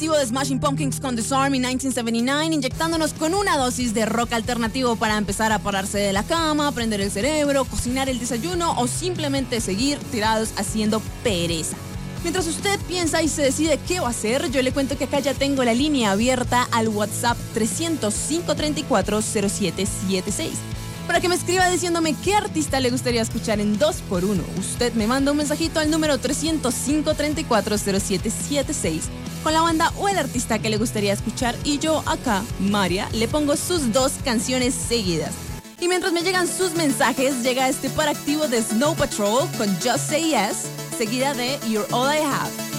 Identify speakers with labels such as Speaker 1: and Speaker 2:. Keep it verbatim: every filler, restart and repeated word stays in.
Speaker 1: activo de Smashing Pumpkins con Disarm en mil novecientos setenta y nueve, inyectándonos con una dosis de rock alternativo para empezar a pararse de la cama, prender el cerebro, cocinar el desayuno o simplemente seguir tirados haciendo pereza. Mientras usted piensa y se decide qué va a hacer, yo le cuento que acá ya tengo la línea abierta al WhatsApp trescientos cinco, treinta y cuatro, cero siete setenta y seis. Para que me escriba diciéndome qué artista le gustaría escuchar en dos por uno. Usted me manda un mensajito al número trescientos cinco, treinta y cuatro, cero siete setenta y seis con la banda o el artista que le gustaría escuchar y yo acá, María, le pongo sus dos canciones seguidas. Y mientras me llegan sus mensajes, llega este par activo de Snow Patrol con Just Say Yes, seguida de You're All I Have.